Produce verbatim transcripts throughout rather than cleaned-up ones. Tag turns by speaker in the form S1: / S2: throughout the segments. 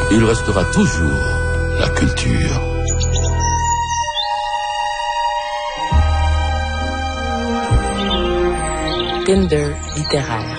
S1: il restera toujours la culture.
S2: Tinder littéraire.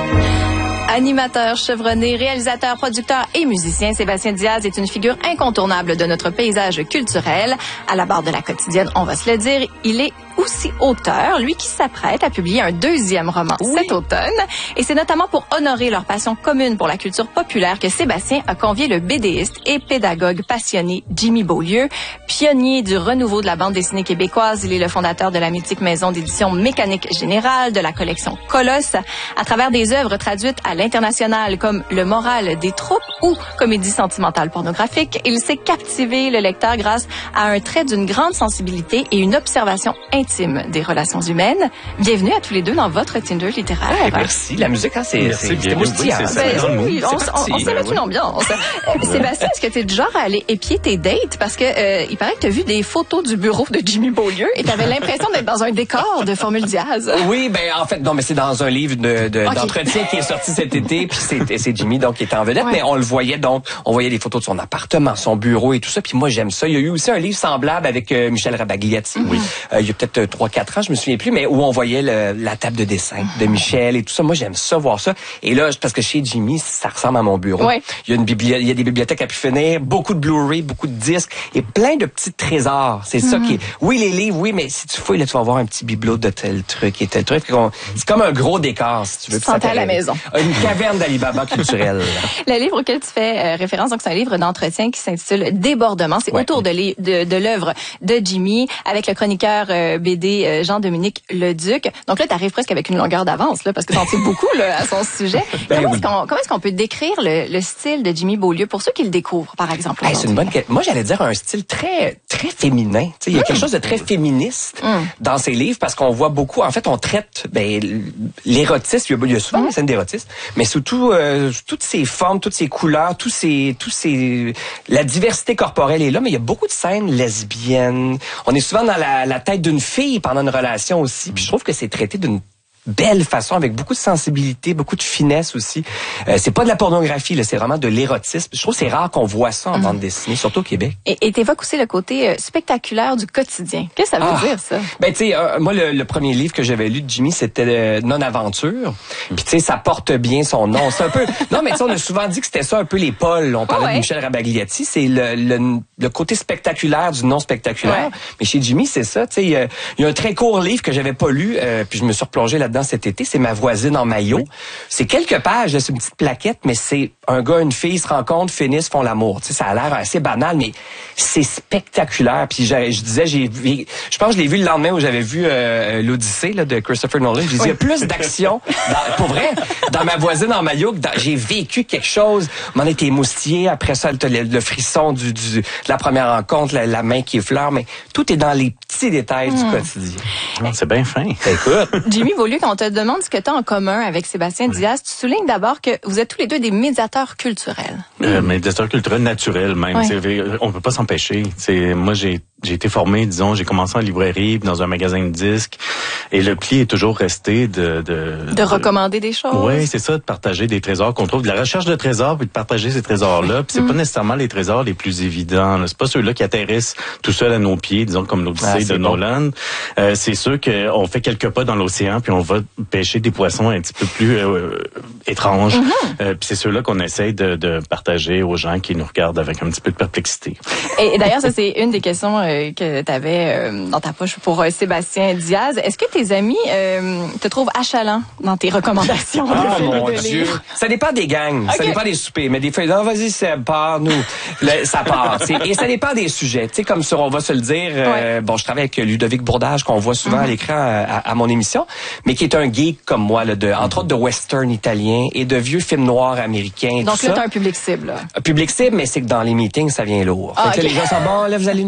S3: Animateur, chevronné, réalisateur, producteur et musicien, Sébastien Diaz est une figure incontournable de notre paysage culturel. À la barre de la quotidienne, on va se le dire, il est aussi auteur, lui qui s'apprête à publier un deuxième roman oui. cet automne. Et c'est notamment pour honorer leur passion commune pour la culture populaire que Sébastien a convié le bédéiste et pédagogue passionné Jimmy Beaulieu. Pionnier du renouveau de la bande dessinée québécoise, il est le fondateur de la mythique maison d'édition Mécanique Générale, de la collection Colosse. À travers des œuvres traduites à l'international comme Le moral des troupes ou Comédie sentimentale pornographique, il sait captiver le lecteur grâce à un trait d'une grande sensibilité et une observation intime des relations humaines. Bienvenue à tous les deux dans votre Tinder littéraire.
S4: Hey, merci. La musique, hein, c'est moustillant.
S3: Oui, on, on, on sait mettre une ambiance. Sébastien, est-ce que tu es du genre à aller épier tes dates? Parce que euh, il paraît que tu as vu des photos du bureau de Jimmy Beaulieu et tu avais l'impression d'être dans un décor de Formule Diaz.
S4: Oui, ben en fait, non, mais c'est dans un livre de, de, okay. d'entretien qui est sorti cet été, puis c'est, c'est Jimmy donc qui était en vedette, ouais. mais on le voyait donc, on voyait des photos de son appartement, son bureau et tout ça, puis moi j'aime ça. Il y a eu aussi un livre semblable avec euh, Michel Rabagliati, oui. euh, il y a peut-être trois quatre ans, je me souviens plus, mais où on voyait le, la table de dessin de Michel et tout ça. Moi j'aime ça, voir ça. Et là, parce que chez Jimmy, ça ressemble à mon bureau. Ouais. Il y a une bibli- il y a des bibliothèques à pu finir, beaucoup de Blu-ray, beaucoup de disques et plein de petits trésors. C'est mm-hmm. ça qui est, oui les livres, oui, mais si tu fouilles là, tu vas voir un petit bibelot de tel truc et tel truc. C'est comme un gros décor, si tu veux.
S3: Santé à la maison.
S4: Une caverne d'Alibaba culturelle.
S3: Le livre auquel tu fais euh, référence, donc c'est un livre d'entretien qui s'intitule Débordement. C'est ouais. autour de, les, de, de l'œuvre de Jimmy avec le chroniqueur euh, B D euh, Jean-Dominique Leduc. Donc là, tu arrives presque avec une longueur d'avance là, parce que tu en sais beaucoup là, à son sujet. ben comment, oui. est-ce qu'on, comment est-ce qu'on peut décrire le, le style de Jimmy Beaulieu pour ceux qui le découvrent, par exemple?
S4: Hey, c'est une bonne. Moi, j'allais dire un style très très féminin. T'sais, il y a mmh. quelque chose de très féministe mmh. dans ses livres parce qu'on voit beaucoup. En fait, on traite ben, l'érotisme. Il y a, il y a souvent mmh. des scènes d'érotisme, mais surtout euh, toutes ces formes, toutes ces couleurs, tous ces, tous ces, la diversité corporelle est là. Mais il y a beaucoup de scènes lesbiennes. On est souvent dans la, la tête d'une fille pendant une relation aussi. Puis je trouve que c'est traité d'une belle façon, avec beaucoup de sensibilité, beaucoup de finesse aussi. Euh, c'est pas de la pornographie, là, c'est vraiment de l'érotisme. Je trouve que c'est rare qu'on voit ça en mm-hmm. bande dessinée, surtout au Québec.
S3: Et t'évoques aussi le côté euh, spectaculaire du quotidien. Qu'est-ce que ça veut ah. dire, ça?
S4: Ben, tu sais, euh, moi, le, le premier livre que j'avais lu de Jimmy, c'était euh, Non-Aventure. Puis, tu sais, ça porte bien son nom. C'est un peu... Non, mais tu sais, on a souvent dit que c'était ça un peu les pôles. On parlait oh, ouais. de Michel Rabagliati. C'est le, le, le côté spectaculaire du non-spectaculaire. Ouais. Mais chez Jimmy, c'est ça. Tu sais, il y, y a un très court livre que j'avais pas lu, euh, puis je me suis replongé là-dedans cet été, c'est Ma voisine en maillot. Oui. C'est quelques pages, c'est une petite plaquette, mais c'est un gars, une fille se rencontrent, finissent, font l'amour. Tu sais, ça a l'air assez banal, mais c'est spectaculaire. Puis je, je disais, j'ai, je pense que je l'ai vu le lendemain où j'avais vu euh, l'Odyssée là, de Christopher Nolan. J'ai dit, oui. il y a plus d'action, dans, pour vrai, dans Ma voisine en maillot, que dans, j'ai vécu quelque chose. M'en été émoustillé. Après ça, le, le frisson du, du, de la première rencontre, la, la main qui effleure, mais tout est dans les petits détails mmh. du quotidien.
S5: Non, c'est bien fin.
S4: Écoute.
S3: Jimmy Beaulieu, quand on te demande ce que tu as en commun avec Sébastien oui. Diaz, tu soulignes d'abord que vous êtes tous les deux des médiateurs culturels.
S5: Euh, médiateurs culturels naturels même. Oui. On peut pas s'empêcher. C'est, moi, j'ai J'ai été formé, disons, j'ai commencé en librairie, dans un magasin de disques, et le pli est toujours resté de... De,
S3: de, de recommander des choses.
S5: Oui, c'est ça, de partager des trésors qu'on trouve, de la recherche de trésors, puis de partager ces trésors-là. Puis c'est mm. pas nécessairement les trésors les plus évidents. Là. C'est pas ceux-là qui atterrissent tout seuls à nos pieds, disons, comme l'Odyssée ah, de bon. Nolan. Euh, c'est sûr qu'on fait quelques pas dans l'océan, puis on va pêcher des poissons un petit peu plus euh, étranges. Mm-hmm. Euh, puis c'est ceux-là qu'on essaye de, de partager aux gens qui nous regardent avec un petit peu de perplexité.
S3: Et, et d'ailleurs, ça, c'est une des questions... Euh, que tu avais euh, dans ta poche pour euh, Sébastien Diaz. Est-ce que tes amis euh, te trouvent achalant dans tes recommandations?
S4: Ah, de mon de Dieu! Livres? Ça dépend des gangs, okay. ça dépend des soupers, mais des fois, non, vas-y, ça part, nous, le, ça part. T'sais. Et ça dépend des sujets. Tu sais, comme sur, on va se le dire, euh, ouais. bon, je travaille avec Ludovic Bourdage, qu'on voit souvent mm-hmm. à l'écran à, à mon émission, mais qui est un geek comme moi, là, de, entre autres de western italien et de vieux films noirs américains.
S3: Donc
S4: tout
S3: là,
S4: ça.
S3: t'as un public cible. Là.
S4: Un public cible, mais c'est que dans les meetings, ça vient lourd. Ah, okay. que les gens sont, bon, là, vous allez nous parler de la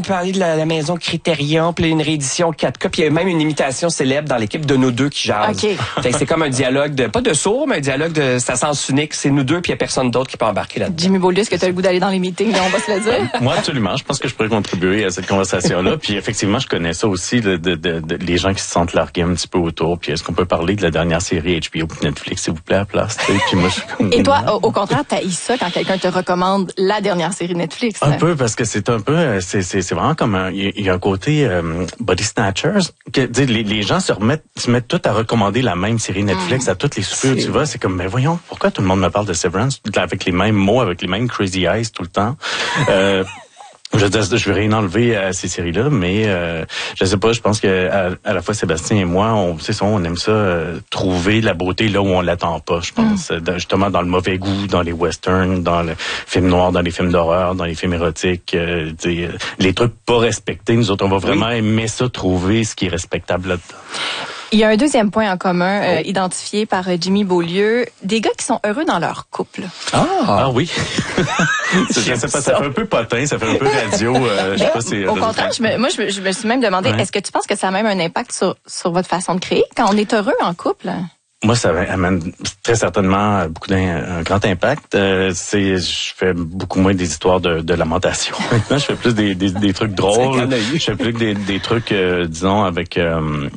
S4: à la maison Criterion, puis une réédition quatre K, puis il y a même une imitation célèbre dans l'équipe de nous deux qui jasent.
S3: Okay.
S4: Fait que c'est comme un dialogue de, pas de sourd, mais un dialogue de, c'est à sens unique, c'est nous deux, puis il y a personne d'autre qui peut embarquer là-dedans.
S3: Jimmy Beaulieu, est-ce que tu as le goût d'aller dans les meetings, là, on va se le dire?
S5: Moi, absolument. Je pense que je pourrais contribuer à cette conversation-là. Puis effectivement, je connais ça aussi, de, de, de, de les gens qui se sentent largués un petit peu autour. Puis est-ce qu'on peut parler de la dernière série H B O Netflix, s'il vous plaît, à la place? Puis moi, je suis comme...
S3: Et toi, au, au contraire, t'as eu ça quand quelqu'un te recommande la dernière série Netflix?
S5: Un peu, parce que c'est un peu, c'est, c'est, c'est vraiment comme un, il y a un côté euh, body snatchers, que les, les gens se remettent, se mettent tous à recommander la même série Netflix mmh. à toutes les soupers où tu vas. C'est comme, mais voyons, pourquoi tout le monde me parle de Severance avec les mêmes mots, avec les mêmes crazy eyes tout le temps? Euh, Je veux dire, je vais rien enlever à ces séries-là, mais euh, je sais pas, je pense que à, à la fois Sébastien et moi, on, c'est ça, on aime ça, euh, trouver la beauté là où on l'attend pas, je pense. Mm. Justement dans le mauvais goût, dans les westerns, dans le film noir, dans les films d'horreur, dans les films érotiques, euh, les trucs pas respectés. Nous autres, on va vraiment oui. aimer ça, trouver ce qui est respectable là-dedans.
S3: Il y a un deuxième point en commun euh, identifié par euh, Jimmy Beaulieu, des gars qui sont heureux dans leur couple.
S5: Ah, ah oui. je sais pas, ça. ça fait un peu potin, ça fait un peu radio. Euh, je sais pas si,
S3: au contraire, je me, moi je me, je me suis même demandé, ouais. est-ce que tu penses que ça a même un impact sur, sur votre façon de créer quand on est heureux en couple?
S5: Moi, ça amène très certainement beaucoup d'un un grand impact. Euh, c'est, je fais beaucoup moins des histoires de, de lamentation. Maintenant, je fais plus des, des, des trucs drôles. Je fais plus des, des trucs, euh, disons, avec euh,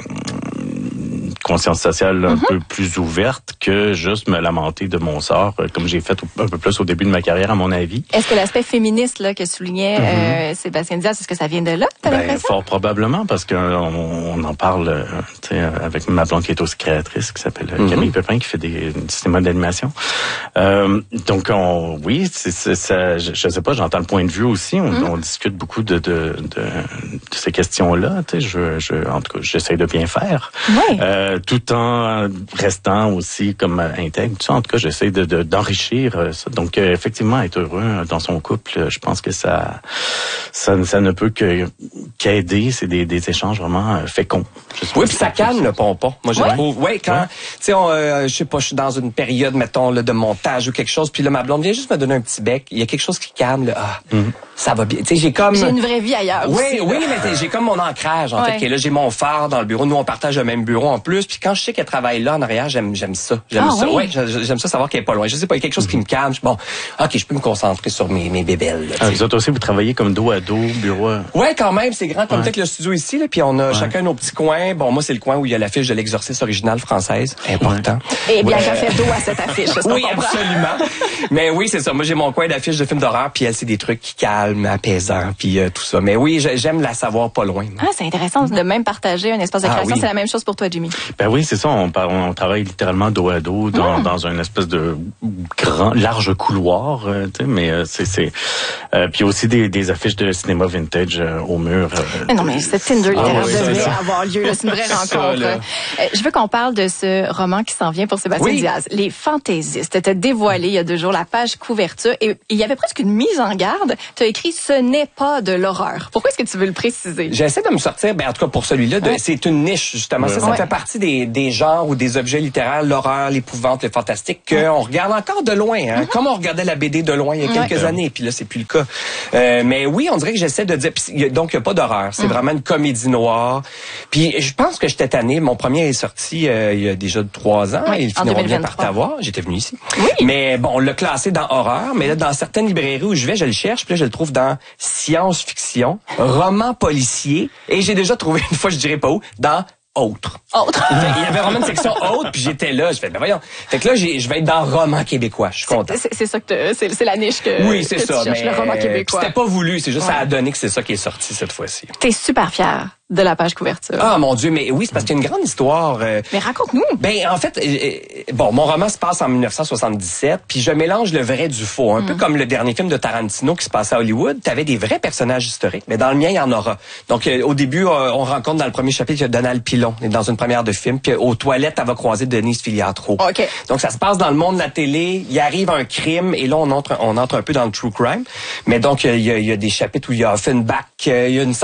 S5: conscience sociale un mm-hmm. peu plus ouverte que juste me lamenter de mon sort, comme j'ai fait un peu plus au début de ma carrière, à mon avis.
S3: Est-ce que l'aspect féministe là que soulignait mm-hmm. euh, Sébastien Diaz, est-ce que ça vient de là, t'as
S5: ben,
S3: l'impression?
S5: Fort probablement, parce qu'on on en parle tu sais, avec ma blonde qui est aussi créatrice, qui s'appelle mm-hmm. Camille Pépin, qui fait des, des cinémas d'animation. Euh, donc, on, oui, c'est, c'est, ça, je, je sais pas, j'entends le point de vue aussi. On, mm-hmm. on discute beaucoup de, de, de, de ces questions-là. Tu sais, je, je, en tout cas, j'essaie de bien faire.
S3: Oui.
S5: Euh, tout en restant aussi comme intègre. Tu sais, en tout cas, j'essaie de, de, d'enrichir ça. Donc, euh, effectivement, être heureux dans son couple, je pense que ça, ça, ça ne peut que, qu'aider. C'est des, des échanges vraiment féconds.
S4: Oui, puis ça calme le pompon. Moi, je ouais. trouve. Oui, quand, ouais. tu sais, euh, je sais pas, je suis dans une période, mettons, là, de montage ou quelque chose, puis là, ma blonde vient juste me donner un petit bec. Il y a quelque chose qui calme, là. Ah, mm-hmm. ça va bien. Tu sais, j'ai comme.
S3: J'ai une vraie vie ailleurs.
S4: Oui,
S3: aussi,
S4: oui, mais j'ai comme mon ancrage, en ouais. fait. Et là, j'ai mon phare dans le bureau. Nous, on partage le même bureau en plus. Puis quand je sais qu'elle travaille là en arrière, j'aime, j'aime ça. J'aime
S3: ah,
S4: ça.
S3: Oui.
S4: Ouais, j'aime ça savoir qu'elle est pas loin. Je sais pas, il y a quelque chose mm-hmm. qui me calme. Je, bon, ok, je peux me concentrer sur mes, mes bébelles. Là,
S5: ah, vous autres aussi, vous travaillez comme dos à dos, bureau. À...
S4: Ouais, quand même, c'est grand comme
S5: ouais.
S4: peut-être le studio ici. Là, puis on a ouais. chacun nos petits coins. Bon, moi, c'est le coin où il y a l'affiche de l'Exorciste originale française. Important.
S3: Et bien, qu'elle fait dos à cette affiche.
S4: Oui, absolument. Mais oui, c'est ça. Moi, j'ai mon coin d'affiche de films d'horreur, puis elle, c'est des trucs qui calment, apaisants, puis euh, tout ça. Mais oui, j'aime la savoir pas loin.
S3: Ah, c'est intéressant de même partager un espace de création. Ah, oui. C'est la même chose pour toi, Jimmy.
S5: Ben oui, c'est ça. On, on travaille littéralement dos à dos dans, mmh. dans une espèce de grand, large couloir. Euh, tu sais, mais euh, c'est, c'est. Euh, puis aussi des, des affiches de cinéma vintage euh, au mur. Euh,
S3: mais non, mais cette Tinder littéraire ah, oui, devrait avoir lieu. Là, c'est une vraie rencontre. Ça, euh, je veux qu'on parle de ce roman qui s'en vient pour Sébastien oui. Diaz, Les Fantaisistes. Tu as dévoilé il y a deux jours la page couverture et il y avait presque une mise en garde. Tu as écrit « Ce n'est pas de l'horreur ». Pourquoi est-ce que tu veux le préciser?
S4: J'essaie de me sortir, ben en tout cas pour celui-là, de, ouais. c'est une niche justement. Ouais. Ça, ça ouais. fait partie des, des genres ou des objets littéraires, l'horreur, l'épouvante, le fantastique, qu'on ouais. regarde encore de loin, hein, mm-hmm. comme on regardait la B D de loin il y a quelques ouais. années, puis là c'est plus le cas. Euh, mais oui, on dirait que j'essaie de dire, pis, donc il n'y a pas d'horreur, c'est mm. vraiment une comédie noire. Puis je pense que j'étais tanné, mon premier est sorti euh, il y a déjà trois ans,
S3: ouais,
S4: ils finiront bien par t'avoir. J'étais venu ici.
S3: Oui.
S4: Mais bon, on l'a classé dans horreur, mais là dans certaines librairies où je vais, je le cherche, puis là je le trouve dans science-fiction, roman policier, et j'ai déjà trouvé une fois, je dirais pas où, dans autre.
S3: Autre.
S4: Il y avait vraiment une section autre, puis j'étais là, je fais, ben voyons. Fait que là, j'ai, je vais être dans roman québécois, je suis content.
S3: C'est, c'est ça que te, c'est, c'est la niche que,
S4: oui, c'est
S3: que
S4: ça,
S3: tu cherches,
S4: mais
S3: le roman québécois.
S4: C'était pas voulu, c'est juste ouais. ça a donné que c'est ça qui est sorti cette fois-ci.
S3: T'es super fier de la page couverture.
S4: Ah mon Dieu, mais oui, c'est parce qu'il y a une grande histoire. Euh,
S3: mais raconte-nous.
S4: Ben en fait, euh, bon, mon roman se passe en dix-neuf cent soixante-dix-sept, puis je mélange le vrai du faux, un mm. peu comme le dernier film de Tarantino qui se passait à Hollywood. T'avais des vrais personnages historiques, mais dans le mien il y en aura. Donc euh, au début, euh, on rencontre dans le premier chapitre Donald Pilon, est dans une première de film, puis aux toilettes, elle va croiser Denise Filiatro.
S3: Okay.
S4: Donc ça se passe dans le monde de la télé. Il arrive un crime et là on entre, on entre un peu dans le true crime. Mais donc il y a, il y a des chapitres où il y a Offenbach, il y a une scène.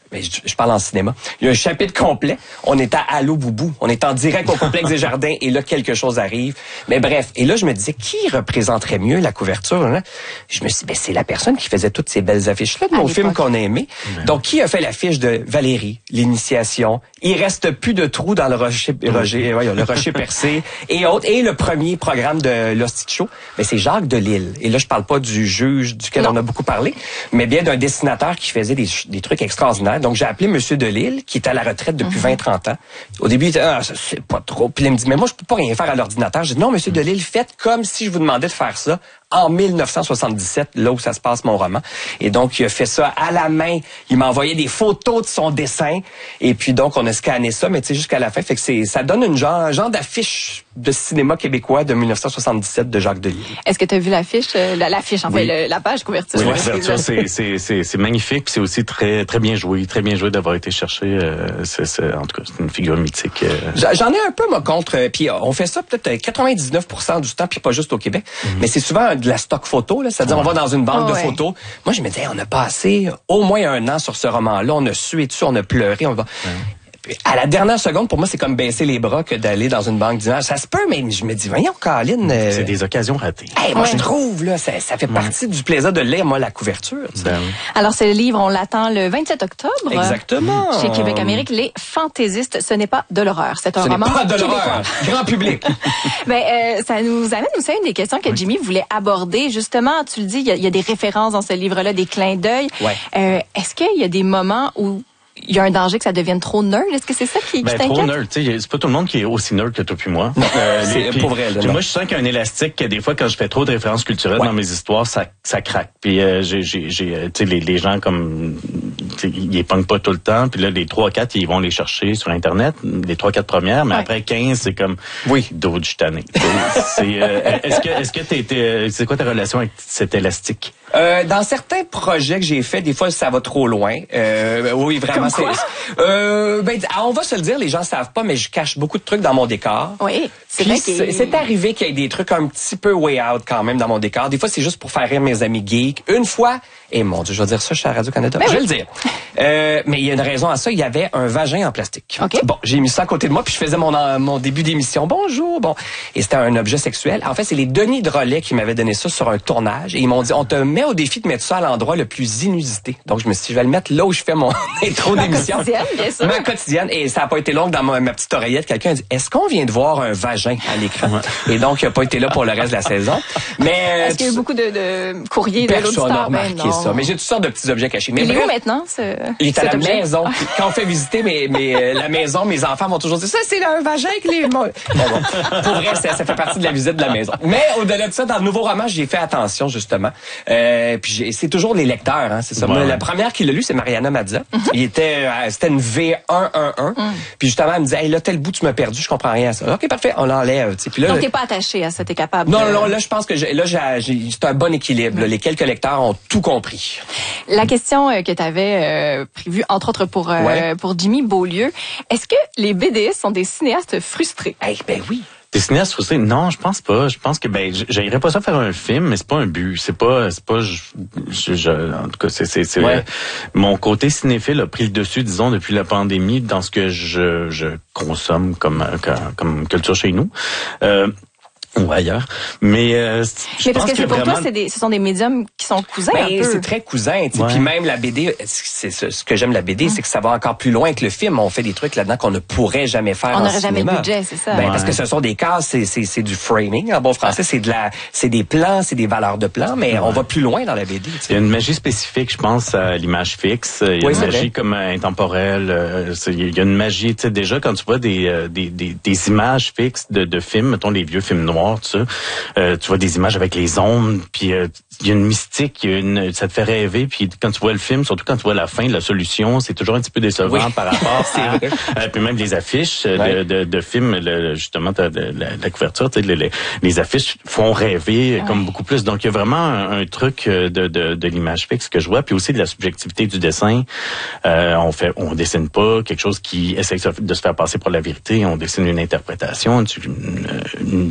S4: mais je, je parle en cinéma. Il y a un chapitre complet. On est à Allô Boubou. On est en direct au complexe des Jardins et là, quelque chose arrive. Mais bref. Et là, je me disais, qui représenterait mieux la couverture? Hein? Je me suis dit, ben, c'est la personne qui faisait toutes ces belles affiches-là de nos films qu'on a aimés. Ouais. Donc, qui a fait l'affiche de Valérie, l'initiation? Il reste plus de trous dans le rocher, rocher, ouais, le rocher percé et autres. Et le premier programme de l'Hostie de Show, ben, c'est Jacques Delisle. Et là, je parle pas du juge duquel non. on a beaucoup parlé, mais bien d'un dessinateur qui faisait des, des trucs extraordinaires. Donc, j'ai appelé Monsieur Delisle, qui est à la retraite depuis mm-hmm. vingt trente ans. Au début, il était, ah, ça, c'est pas trop. Puis il me dit, mais moi, je peux pas rien faire à l'ordinateur. J'ai dit, non, Monsieur mm-hmm. Delisle, faites comme si je vous demandais de faire ça en mille neuf cent soixante-dix-sept, là où ça se passe, mon roman. Et donc, il a fait ça à la main. Il m'a envoyé des photos de son dessin. Et puis, donc, on a scanné ça, mais tu sais, jusqu'à la fin. Fait que c'est, ça donne une genre, un genre d'affiche de cinéma québécois de mille neuf cent soixante-dix-sept de Jacques Delisle.
S3: Est-ce que tu as vu l'affiche, euh, l'affiche, en oui. fait, le, la page couverture?
S5: Oui, la couverture, c'est, c'est, c'est, c'est magnifique. Puis c'est aussi très, très bien joué. Très bien joué d'avoir été cherché. Euh, c'est, c'est, en tout cas, c'est une figure mythique. Euh...
S4: J'en ai un peu, moi, contre. Euh, puis on fait ça peut-être quatre-vingt-dix-neuf pour cent du temps, puis pas juste au Québec. Mm-hmm. Mais c'est souvent de la stock photo, là. C'est-à-dire, ouais. on va dans une banque oh, de ouais. photos. Moi, je me disais, on a passé au moins un an sur ce roman-là. On a sué dessus, on a pleuré. On va... Ouais. À la dernière seconde, pour moi, c'est comme baisser les bras que d'aller dans une banque d'images. Ça se peut, mais je me dis, voyons, Caroline... Euh...
S5: C'est des occasions ratées.
S4: Hey, moi, ouais. je trouve, là, ça, ça fait partie ouais. du plaisir de lire, moi, la couverture.
S5: Ben, oui.
S3: Alors, ce livre, on l'attend le vingt-sept octobre.
S4: Exactement.
S3: Chez Québec Amérique, Les Fantaisistes, ce n'est pas de l'horreur. C'est un
S4: ce
S3: roman
S4: n'est pas de
S3: québécois.
S4: l'horreur. Grand public.
S3: Ben, euh, ça nous amène aussi à une des questions que oui. Jimmy voulait aborder. Justement, tu le dis, il y, y a des références dans ce livre-là, des clins d'œil.
S4: Ouais.
S3: Euh, est-ce qu'il y a des moments où il y a un danger que ça devienne trop nerd? Est-ce que c'est ça qui,
S5: ben,
S3: qui t'inquiète?
S5: Trop nerd, tu sais, c'est pas tout le monde qui est aussi nerd que toi puis moi.
S4: Euh, c'est
S5: puis,
S4: pour vrai. Là,
S5: puis moi, je sens qu'il y a un élastique que des fois, quand je fais trop de références culturelles ouais. dans mes histoires, ça, ça craque. Puis euh, j'ai, j'ai, j'ai, tu sais, les, les gens comme, ils les pognent pas tout le temps. Puis là, les trois, quatre, ils vont les chercher sur Internet, les trois, quatre premières. Mais ouais. après quinze, c'est comme, oui, d'autres, je suis tanné. c'est, euh, est-ce que, est-ce que t'es, t'es, c'est quoi ta relation avec cet élastique?
S4: Euh, dans certains projets que j'ai faits, des fois, ça va trop loin. Euh, oui, vraiment, c'est. Euh, ben, on va se le dire, les gens savent pas, mais je cache beaucoup de trucs dans mon décor.
S3: Oui, c'est
S4: Puis
S3: vrai
S4: c'est, c'est arrivé qu'il y ait des trucs un petit peu way out quand même dans mon décor. Des fois, c'est juste pour faire rire mes amis geeks. Une fois, et mon Dieu, je vais dire ça, je suis à Radio-Canada. Ben je vais oui. le dire. Euh, mais il y a une raison à ça. Il y avait un vagin en plastique.
S3: Okay.
S4: Bon, j'ai mis ça à côté de moi, puis je faisais mon mon début d'émission. Bonjour, bon. Et c'était un objet sexuel. En fait, c'est les Denis Drolet qui m'avaient donné ça sur un tournage. Et ils m'ont dit, on te met au défi de mettre ça à l'endroit le plus inusité. Donc, je me suis dit, je vais le mettre là où je fais mon intro d'émission.
S3: Ma quotidienne, bien sûr.
S4: Ma quotidienne. Et ça n'a pas été long dans ma, ma petite oreillette. Quelqu'un a dit, est-ce qu'on vient de voir un vagin à l'écran? Ouais. Et donc, il n'a pas été là pour le reste de la saison. Mais
S3: est-ce qu'il y a eu beaucoup de, de courriers de l'auditeur?
S4: Personne n'a remarqué ça. Mais j'ai toutes sortes de petits objets cachés. Mais
S3: il
S4: bref,
S3: est où maintenant? Ce,
S4: il est à la objet? Maison. Quand on fait visiter mes, mes, la maison, mes enfants vont toujours dire, ça, c'est un vagin que les... Bon, bon. Pour vrai, ça, ça fait partie de la visite de la maison. Mais au-delà de ça, dans le nouveau roman, j'ai fait attention, justement. Euh, puis j'ai, c'est toujours les lecteurs, hein, c'est ça. Ouais. Moi, la première qui l'a lu, c'est Mariana Mazza. Mm-hmm. Il était, euh, c'était une V un un un. Mm. Puis justement, elle me disait, hey, là, tel bout, tu m'as perdu, je comprends rien à ça. OK, parfait, on l'enlève. Puis là,
S3: donc, t'es pas attaché à ça, t'es capable.
S4: Non,
S3: de...
S4: non, là, je pense que j'ai, là, j'ai, j'ai, c'est un bon équilibre. Mm. Là, les quelques lecteurs ont tout compris.
S3: La question euh, que tu avais euh, prévue, entre autres pour euh, ouais. pour Jimmy Beaulieu, est-ce que les B D S sont des cinéastes frustrés?
S4: Eh hey, ben oui.
S5: Des cinéastes frustrés? Non, je pense pas. Je pense que ben, j'aimerais pas ça faire un film, mais c'est pas un but. C'est pas, c'est pas. Je, je, je, en tout cas, c'est, c'est, c'est ouais. euh, mon côté cinéphile a pris le dessus, disons, depuis la pandémie, dans ce que je, je consomme comme, comme, comme culture chez nous. Euh, ou ailleurs. Mais, euh, je
S3: mais parce
S5: pense
S3: que, que c'est pour
S5: vraiment...
S3: toi, c'est des, ce sont des médiums qui sont cousins.
S4: Ben,
S3: un peu.
S4: C'est très cousin. Ouais. Puis même la B D, c'est ce, ce que j'aime la B D, mm. c'est que ça va encore plus loin que le film. On fait des trucs là-dedans qu'on ne pourrait jamais faire.
S3: On
S4: n'aurait
S3: jamais le budget, c'est ça.
S4: Ben,
S3: ouais.
S4: Parce que ce sont des cases, c'est, c'est, c'est du framing. En bon français, c'est de la, c'est des plans, c'est des valeurs de plans, mais ouais. on va plus loin dans la B D. Tu sais.
S5: Il y a une magie spécifique, je pense, à l'image fixe. Il y a oui, une magie vrai. comme intemporelle. Il y a une magie, tu sais, déjà quand tu vois des, des, des, des images fixes de, de films, mettons les vieux films noirs, tu sais. Euh, tu vois des images avec les ombres, puis il euh, y a une mystique, y a une, ça te fait rêver, puis quand tu vois le film, surtout quand tu vois la fin, la solution, c'est toujours un petit peu décevant oui. par rapport à, euh, puis même les affiches ouais. de, de, de films, le, justement, de, de, la, la couverture, tu sais, les, les affiches font rêver ouais. comme beaucoup plus. Donc il y a vraiment un, un truc de, de, de l'image fixe que je vois, puis aussi de la subjectivité du dessin. Euh, on fait, on dessine pas quelque chose qui essaie de se faire passer pour la vérité, on dessine une interprétation, il y a une musique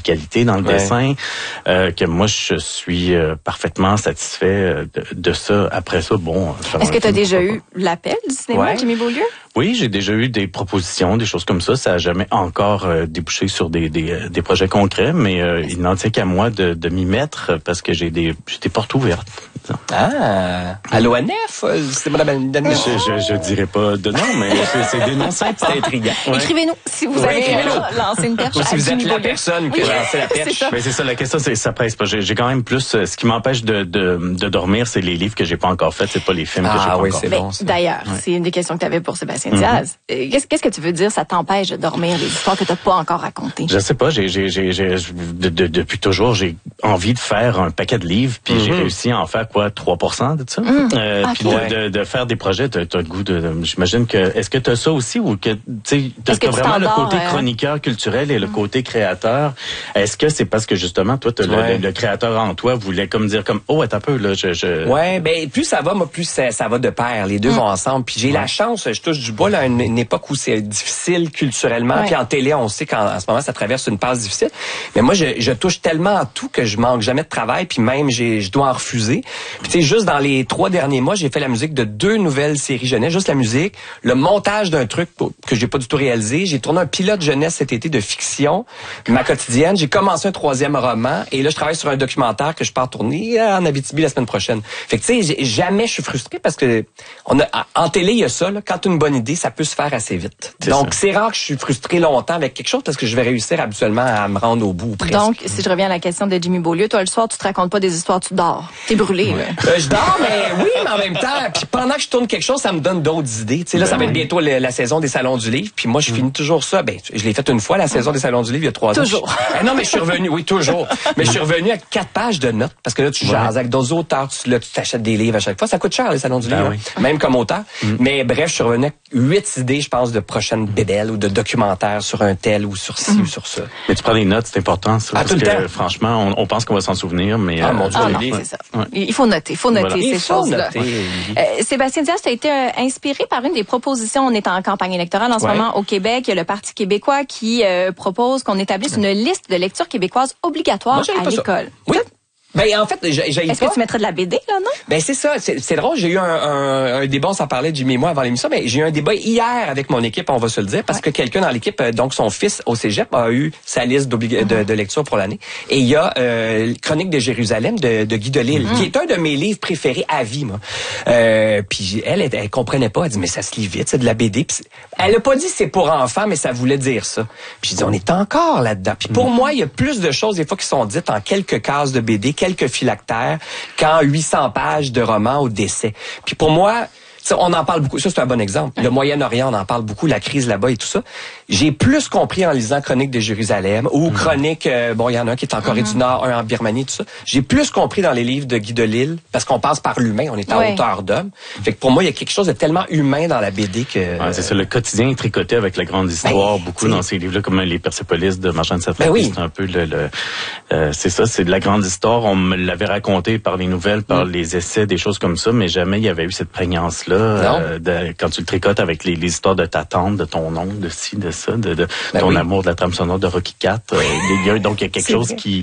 S5: tropicalité dans le
S4: ouais.
S5: dessin, euh, que moi, je suis euh, parfaitement satisfait de, de ça. Après ça, bon...
S3: Est-ce que tu as déjà eu l'appel du cinéma, ouais. Jimmy Beaulieu?
S5: Oui, j'ai déjà eu des propositions, des choses comme ça. Ça n'a jamais encore euh, débouché sur des, des, des projets concrets, mais euh, il n'en tient qu'à moi de, de m'y mettre parce que j'ai des, j'ai des portes ouvertes. Disons.
S4: Ah, à l'O N F, c'est madame
S5: je, je, je dirais pas de nom, mais c'est, c'est des noms simples.
S4: C'est intriguant.
S3: Ouais. Écrivez-nous si vous avez
S4: ouais,
S3: lancé une perche.
S4: Ou si vous êtes la personne qui
S3: oui.
S4: a lancé la perche.
S5: C'est ça. Mais c'est ça, la question, c'est ça presse pas. J'ai, j'ai quand même plus, ce qui m'empêche de, de, de dormir, c'est les livres que j'ai pas encore faits, c'est pas les films
S4: ah,
S5: que j'ai pas
S4: oui,
S5: encore
S4: faits.
S3: Bon, d'ailleurs, ouais. c'est une des questions que tu avais pour Sébastien mm-hmm. Diaz. Qu'est-ce, qu'est-ce que tu veux dire, ça t'empêche de dormir, les histoires que tu n'as pas encore racontées?
S5: Je sais pas, j'ai, j'ai, j'ai, j'ai de, de, depuis toujours, j'ai envie de faire un paquet de livres, puis mm-hmm. j'ai réussi à en faire quoi, trois pour cent de ça? Mm. Euh, okay. Puis de, de, de faire des projets, tu as le goût de, de... J'imagine que... Est-ce que tu as ça aussi, ou que tu as vraiment le côté euh... chroniqueur culturel et le mm. côté créateur? Est-ce que c'est parce que justement, toi, t'as ouais. le, le créateur en toi voulait comme dire comme, oh, attends un peu, là, je... je...
S4: Ouais, ben plus ça va, moi, plus ça, ça va de pair. Les deux mm. vont ensemble. Puis j'ai ouais. la chance, je touche du bois, là, à une, une époque où c'est difficile culturellement. Ouais. Puis en télé, on sait qu'en en ce moment, ça traverse une passe difficile. Mais moi, je, je touche tellement à tout que je manque jamais de travail, puis même, j'ai, je dois en refuser. Puis tu sais, juste dans les trois derniers mois, j'ai fait la musique de deux nouvelles séries jeunesse, juste la musique, le montage d'un truc que j'ai pas du tout réalisé. J'ai tourné un pilote jeunesse cet été de fiction, ma quotidienne. J'ai commencé un troisième roman, et là, je travaille sur un documentaire que je pars tourner en Abitibi la semaine prochaine. Fait que tu sais, jamais je suis frustré parce que on a, en télé, il y a ça, là, quand tu as une bonne idée, ça peut se faire assez vite. C'est Donc, ça. C'est rare que je suis frustré longtemps avec quelque chose parce que je vais réussir habituellement à me rendre au bout ou presque.
S3: Donc, si je reviens à la question de Jimmy Beaulieu, toi, le soir, tu te racontes pas des histoires, tu dors. T'es brûlé, ouais. là.
S4: Euh, je dors, mais oui, mais en même temps, puis pendant que je tourne quelque chose, ça me donne d'autres idées. Tu sais, là, ben ça va être bientôt la, la saison des salons du livre, puis moi, je mm. finis toujours ça. Ben, je l'ai fait une fois, la saison des salons du livre, il y a trois
S3: toujours.
S4: ans. Toujours. Eh non, mais je suis revenu, oui, toujours. Mais je suis revenu à quatre pages de notes, parce que là, tu ouais. jases avec d'autres auteurs, tu, là, tu t'achètes des livres à chaque fois. Ça coûte cher, les salons du ben livre, oui. hein, même comme auteur. Mm. Mais bref, je suis revenu à huit idées, je pense, de prochaines bébelles ou de documentaires sur un tel ou sur ci mm. ou sur ça.
S5: Mais tu prends des notes, c'est important, ça.
S4: Ah,
S5: parce
S4: tout le
S5: que,
S4: temps.
S5: franchement, on, on pense qu'on va s'en souvenir, mais...
S4: Ah, euh, mon Dieu,
S3: ah, non, c'est ça. Ouais. Il faut noter, il faut noter voilà. ces il faut choses-là. Noter, euh, Sébastien Diaz, tu as été euh, inspiré par une des propositions. On est en campagne électorale en ce ouais. moment au Québec. Il y a le Parti québécois qui euh, propose qu'on établisse une liste de lecture québécoise obligatoire
S4: Moi,
S3: à l'école.
S4: Oui. Ben en fait, j'ai, j'ai
S3: Est-ce pas. que tu mettrais de la B D là, non?
S4: Ben c'est ça, c'est, c'est drôle. J'ai eu un, un, un débat, on s'en parlait Jimmy et moi avant l'émission, mais j'ai eu un débat hier avec mon équipe, on va se le dire, parce ouais. que quelqu'un dans l'équipe, donc son fils au Cégep a eu sa liste mm-hmm. de, de lecture pour l'année, et il y a euh, Chronique de Jérusalem de, de Guy Delisle, mm-hmm. qui est un de mes livres préférés à vie, moi. Euh, puis elle, elle, elle comprenait pas, elle dit mais ça se lit vite, c'est de la B D. Puis elle a pas dit c'est pour enfants, mais ça voulait dire ça. Puis je dis on est encore là-dedans. Puis pour mm-hmm. moi, il y a plus de choses des fois qui sont dites en quelques cases de B D, quelques phylactères, qu'en huit cents pages de romans au décès. Puis pour moi, on en parle beaucoup. Ça, c'est un bon exemple. Le Moyen-Orient, on en parle beaucoup, la crise là-bas et tout ça. J'ai plus compris en lisant Chronique de Jérusalem ou mmh. Chronique, euh, bon, il y en a un qui est en Corée mmh. du Nord, un en Birmanie, tout ça. J'ai plus compris dans les livres de Guy Delisle parce qu'on passe par l'humain, on est en ouais. hauteur d'homme. Fait que pour moi, il y a quelque chose de tellement humain dans la B D que...
S5: Ouais, c'est ça, le quotidien est tricoté avec la grande histoire, ben, beaucoup dans ces livres-là, comme les Persépolis de Marjane Satrapi. Ben oui. C'est un peu le... le euh, c'est ça, c'est de la grande histoire. On me l'avait raconté par les nouvelles, par mmh. les essais, des choses comme ça, mais jamais il y avait eu cette prégnance-là. Euh, de, quand tu le tricotes avec les, les histoires de ta tante, de ton oncle, de ci, de ça, de, de ben ton oui. amour de la trame sonore de Rocky quatre. Euh, donc, il y a quelque chose vrai. qui...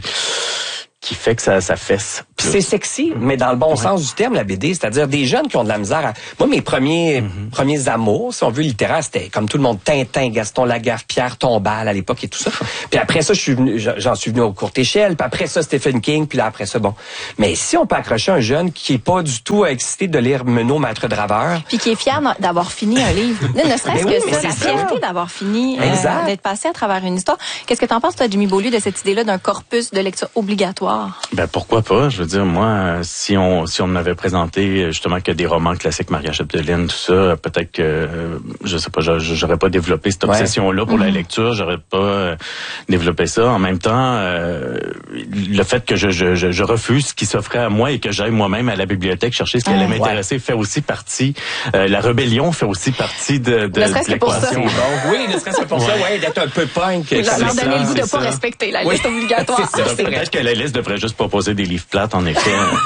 S5: qui fait que ça, ça fesse.
S4: Puis c'est sexy, mais dans le bon ouais. sens du terme, la B D, c'est-à-dire des jeunes qui ont de la misère à... Moi, mes premiers mm-hmm. premiers amours, si on veut, littéraires, c'était comme tout le monde, Tintin, Gaston Lagaffe, Pierre Tombal à l'époque et tout ça. Puis après ça, je suis venu, j'en suis venu aux courtes échelles, puis après ça, Stephen King, puis là, après ça, bon. Mais si on peut accrocher un jeune qui est pas du tout excité de lire Menot, Maître Draveur...
S3: Puis qui est fier d'avoir fini un livre. Ne serait-ce oui, que ça, la fierté d'avoir fini, euh, d'être passé à travers une histoire. Qu'est-ce que t'en penses, toi, Jimmy Beaulieu, de cette idée-là d'un corpus de lecture obligatoire?
S5: Ben, pourquoi pas? Je veux dire, moi, si on si on m'avait présenté justement que des romans classiques, Maria Chapdelaine, tout ça, peut-être que, euh, je sais pas, j'aurais pas développé cette obsession-là ouais. pour mm-hmm. la lecture, j'aurais pas euh, développé ça. En même temps, euh, le fait que je, je, je, je refuse ce qui s'offrait à moi et que j'aille moi-même à la bibliothèque chercher ce qui allait mmh, m'intéresser ouais. fait aussi partie, euh, la rébellion fait aussi partie de, de,
S3: de l'équation.
S4: Bon, oui, ne serait-ce que pour ouais. ça, ouais, d'être un peu punk.
S3: Oui, leur donner le goût de pas respecter la liste
S4: oui.
S3: obligatoire.
S4: C'est ça,
S5: peut-être que la liste devrait juste proposer des livres plates, en effet.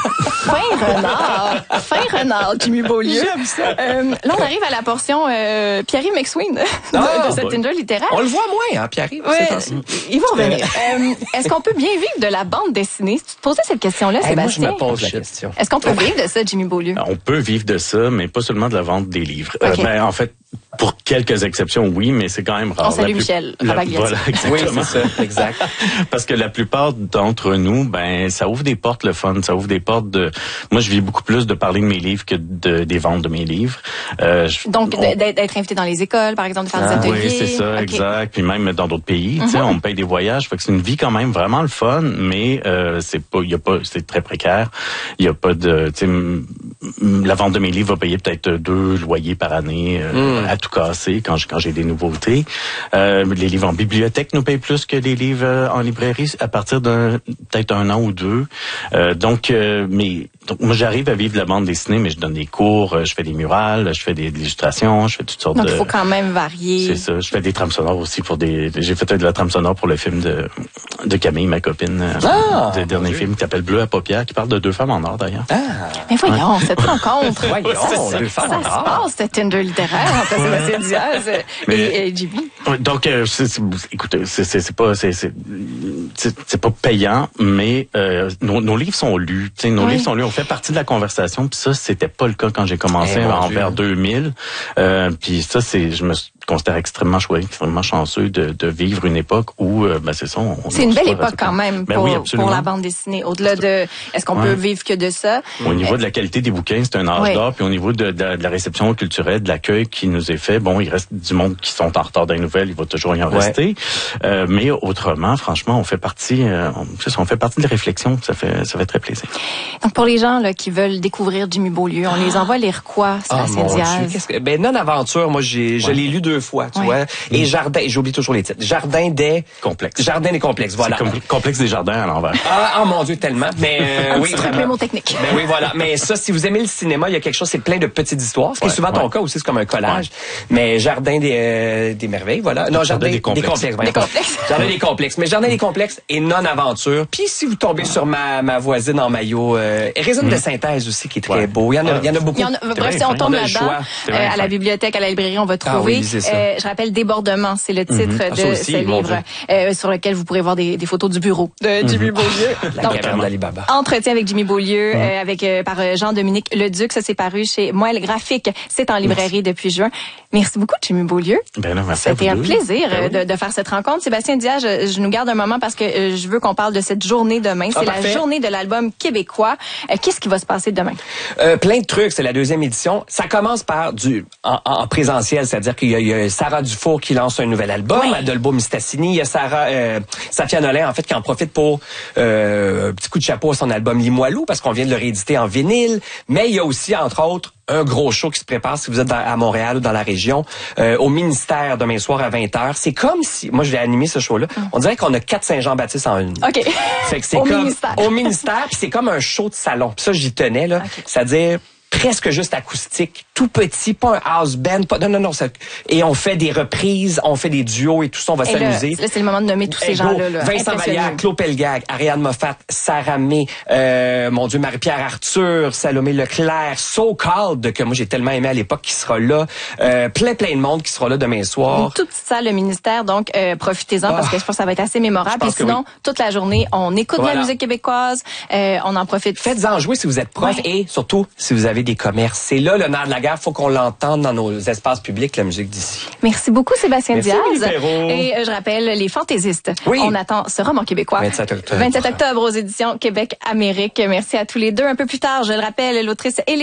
S3: Fin renard. Fin renard, Jimmy Beaulieu.
S4: J'aime ça.
S3: Euh, là, on arrive à la portion euh, Pierre-Yves McSween de,
S4: Ah,
S3: de cette
S4: bah,
S3: Tinder littéraire.
S4: On le voit moins, hein, Pierre-Yves?
S3: Ouais,
S4: ces temps-ci.
S3: il va revenir. Euh, Est-ce qu'on peut bien vivre de la bande dessinée? Tu te posais cette question-là,
S4: Hey, moi, je
S3: Sébastien?
S4: me pose la question.
S3: Est-ce qu'on peut vivre de ça, Jimmy Beaulieu?
S5: On peut vivre de ça, mais pas seulement de la vente des livres.
S3: Okay.
S5: Euh, ben, en fait, pour quelques exceptions, oui, mais c'est quand même rare.
S3: On salue
S5: La plus-
S3: Michel
S5: la-
S3: Rabagliati.
S5: Voilà,
S4: Oui,
S5: exactement.
S4: c'est ça, exact.
S5: Parce que la plupart d'entre nous, ben, ça ouvre des portes le fun, ça ouvre des portes de. Moi, je vis beaucoup plus de parler de mes livres que de des ventes de mes livres. Euh, je-
S3: Donc,
S5: on-
S3: d'être d'être invité dans les écoles, par exemple, de faire
S4: Ah,
S3: des ateliers.
S5: Oui, c'est ça,
S3: Ok.
S5: exact. Puis même dans d'autres pays, tu sais, on me paye des voyages, fait que c'est une vie quand même vraiment le fun, mais euh, c'est pas, il y a pas, c'est très précaire. Il y a pas de, tu sais, m- m- la vente de mes livres va payer peut-être deux loyers par année euh,
S4: Mm.
S5: à tout casser quand je, quand j'ai des nouveautés. Euh, les livres en bibliothèque nous payent plus que les livres euh, en librairie à partir d'un peut-être un an ou deux. Euh, donc, euh, mais donc moi j'arrive à vivre de la bande dessinée, mais je donne des cours, euh, je fais des murales, je fais des, des illustrations, je fais toutes sortes
S3: Donc,
S5: de.
S3: il faut quand même varier.
S5: C'est ça. Je fais des trames sonores aussi pour des. J'ai fait de la trame sonore pour le film de de Camille, ma copine, euh,
S4: Ah,
S5: le dernier film qui s'appelle Bleu à paupières, qui parle de deux femmes en or d'ailleurs.
S4: Ah,
S3: Mais voyons, cette rencontre.
S4: Voyons,
S3: ça,
S4: deux
S3: ça,
S4: femmes
S3: ça
S4: en
S3: se
S4: or.
S3: passe, cette Tinder littéraire entre Sébastien Diaz
S5: Mais-
S3: et, et Jimmy.
S5: Ouais, Donc, euh, c'est, c'est, écoutez, c'est, c'est, c'est pas, c'est, c'est, c'est, c'est pas payant, mais euh, nos, nos livres sont lus. Tu sais, nos
S3: Oui.
S5: livres sont lus. On fait partie de la conversation. Puis ça, c'était pas le cas quand j'ai commencé
S4: Eh, mon
S5: en
S4: Dieu.
S5: vers deux mille. Euh, puis ça, c'est, je me considère extrêmement choisi, extrêmement chanceux de, de vivre une époque où, euh, ben c'est ça. On,
S3: C'est
S5: on
S3: une belle
S5: reçoit
S3: époque quand même
S5: Ben
S3: pour,
S5: oui,
S3: pour
S5: absolument.
S3: la bande dessinée. Au-delà de, est-ce qu'on
S5: Ouais.
S3: peut vivre que de ça?
S5: Au niveau de la qualité des bouquins, c'est un âge
S3: Oui.
S5: d'or. Puis au niveau de, de, de la réception culturelle, de l'accueil qui nous est fait, bon, il reste du monde qui sont en retard dans les nouvelles, il va toujours y en
S4: Ouais.
S5: rester. Euh, mais autrement, franchement, on fait partie, euh, on, c'est ça, on fait partie de la réflexion. Ça fait, ça fait très plaisir.
S3: Donc, pour les gens là, qui veulent découvrir Jimmy Beaulieu, on les envoie lire quoi,
S4: Ah,
S3: Sébastien
S4: mon Dieu,
S3: Diaz?
S4: qu'est-ce que... Ben, Non-Aventure, moi, j'ai, je
S5: Ouais.
S4: l'ai lu deux fois, tu
S3: Ouais.
S4: vois. Et Jardin, j'oublie toujours les titres. Jardin des...
S5: Complexe.
S4: Jardin des complexes, voilà.
S5: C'est comme complexe des jardins à l'envers.
S4: Ah, oh mon Dieu, tellement. Mais euh,
S3: Un
S4: oui,
S3: petit truc
S4: vraiment.
S3: mémotechnique.
S4: Ben oui, voilà. Mais ça, si vous aimez le cinéma, il y a quelque chose, c'est plein de petites histoires. Ce qui
S5: Ouais,
S4: est souvent ton
S5: ouais.
S4: cas aussi, c'est comme un collage. Mais Jardin des, euh, des merveilles, voilà. Non, Jardin
S5: des complexes.
S4: voyons.
S3: Des complexes.
S4: Jardin des complexes. Mais Jardin des complexes et non-aventure. Puis si vous tombez sur ma, ma voisine en maillot, euh, Résine de synthèse aussi, qui est très
S5: Ouais.
S4: beau. Il y en a, il y en a beaucoup.
S3: Il y en a, bref,
S5: bien
S3: si on
S5: fin.
S3: tombe
S4: On a le
S3: là-dedans,
S4: choix.
S5: C'est
S3: euh,
S5: bien
S3: à la
S5: fin.
S3: bibliothèque, à la librairie, on va
S4: Ah
S3: trouver,
S4: oui, lisez ça.
S3: euh, je rappelle, Débordement, c'est le titre
S4: Ah,
S3: de
S4: ça aussi,
S3: ce
S4: mon
S3: livre,
S4: Dieu.
S3: euh, sur lequel vous pourrez voir des, des photos du bureau de Jimmy Beaulieu.
S4: La
S3: Donc,
S4: caverne d'Alibaba.
S3: Entretien avec Jimmy Beaulieu, euh, avec euh, par euh, Jean-Dominique Leduc, ça s'est paru chez Moelle Graphique, c'est en librairie depuis juin. Merci beaucoup, Jimmy Beaulieu.
S5: Ben là, merci à
S3: C'était
S5: vous
S3: un
S5: deux.
S3: plaisir
S5: Ben
S3: euh,
S5: oui.
S3: de, de faire cette rencontre. Sébastien Diaz, je, je nous garde un moment parce que euh, je veux qu'on parle de cette journée demain.
S4: Ah,
S3: C'est la
S4: parfait.
S3: journée de l'album québécois. Euh, Qu'est-ce qui va se passer demain?
S4: Euh, plein de trucs, c'est la deuxième édition. Ça commence par du en, en présentiel, c'est-à-dire qu'il y a, il y a Sarah Dufour qui lance un nouvel album,
S3: Oui.
S4: Adolbo Mistassini, il y a Sarah euh, Safia Nolin en fait qui en profite pour euh, un petit coup de chapeau à son album Limoilou parce qu'on vient de le rééditer en vinyle, mais il y a aussi entre autres un gros show qui se prépare si vous êtes dans- à Montréal ou dans la région, euh, au ministère demain soir à vingt heures. C'est comme si, moi je vais animer ce show-là, on dirait qu'on a quatre Saint-Jean-Baptiste en une.
S3: OK.
S4: Fait que c'est
S3: Au
S4: comme
S3: ministère.
S4: au ministère, puis c'est comme un show de salon. Puis ça j'y tenais là,
S3: Ok.
S4: c'est-à-dire presque juste acoustique, tout petit, pas un house band, pas non non non, ça, et on fait des reprises, on fait des duos et tout ça, on va
S3: Et là,
S4: s'amuser.
S3: là, c'est le moment de nommer tous ces
S4: Eh,
S3: gens-là.
S4: go.
S3: Là,
S4: Vincent
S3: Impressionnant.
S4: Vallière, Claude Pelgag, Ariane Moffat, Sarah May, euh, mon Dieu, Marie-Pierre Arthur, Salomé Leclerc, So Called, que moi j'ai tellement aimé à l'époque, qui sera là. Euh, plein, plein de monde qui sera là demain
S3: Une
S4: soir.
S3: toute petite salle, le ministère, donc euh, profitez-en parce
S4: Ah.
S3: que je pense que ça va être assez mémorable.
S4: Je pense
S3: Puis
S4: que
S3: sinon, toute la journée, on écoute de
S4: Voilà.
S3: la musique québécoise, euh, on en profite.
S4: Faites-en jouer si vous êtes prof
S3: Ouais.
S4: et surtout si vous avez des commerces. C'est là le nerf de la guerre, faut qu'on l'entende dans nos espaces publics, la musique d'ici.
S3: Merci beaucoup, Sébastien
S4: Merci,
S3: Diaz.
S4: Émilie Perrault.
S3: Et euh, je rappelle, Les Fantaisistes.
S4: Oui.
S3: On attend ce roman québécois.
S4: vingt-sept octobre.
S3: vingt-sept octobre aux éditions Québec-Amérique. Merci à tous les deux. Un peu plus tard, je le rappelle, l'autrice Élie